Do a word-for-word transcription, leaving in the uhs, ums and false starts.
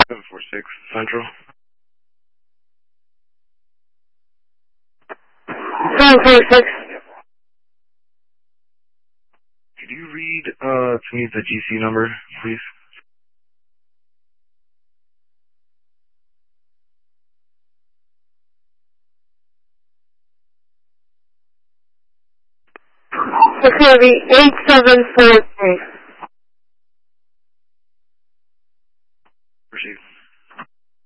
seven four six Central. seven four six. Could you read uh, to me the G C number, please? It's going to be eight seven four three.